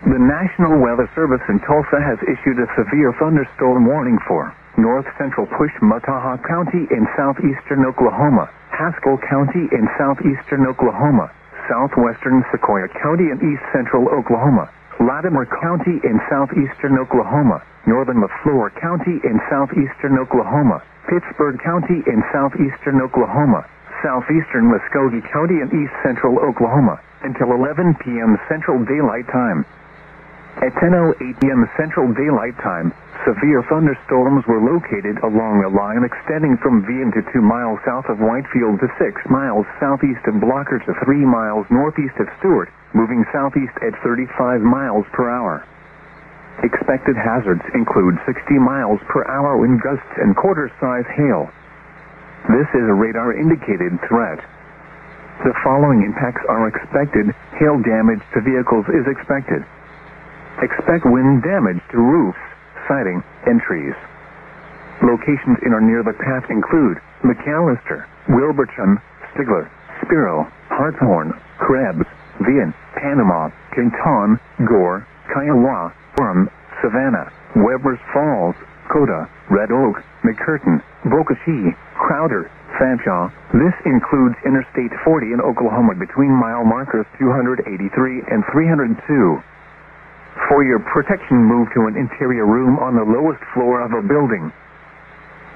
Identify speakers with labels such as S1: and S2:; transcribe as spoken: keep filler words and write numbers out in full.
S1: The National Weather Service in Tulsa has issued a severe thunderstorm warning for north central Pushmataha County in southeastern Oklahoma, Haskell County in southeastern Oklahoma, southwestern Sequoia County in east central Oklahoma, Latimer County in southeastern Oklahoma, northern LaFleur County in southeastern Oklahoma, Pittsburgh County in southeastern Oklahoma, southeastern Muskogee County in east central Oklahoma, until eleven p.m. Central Daylight Time. At ten oh eight p.m. Central Daylight Time, severe thunderstorms were located along a line extending from Vian to two miles south of Whitefield to six miles southeast of Blocker to three miles northeast of Stewart, moving southeast at thirty-five miles per hour. Expected hazards include sixty miles per hour wind gusts and quarter-size hail. This is a radar-indicated threat. The following impacts are expected. Hail damage to vehicles is expected. Expect wind damage to roofs, siding, and trees. Locations in or near the path include McAllister, Wilburton, Stigler, Spiro, Hartshorn, Krebs, Vian, Panama, Canton, Gore, Kiowa, Orem, Savannah, Webbers Falls, Coda, Red Oak, McCurtain, Bocachee, Crowder, Fanshawe. This includes Interstate forty in Oklahoma between mile markers two eighty-three and three oh two. For your protection, move to an interior room on the lowest floor of a building.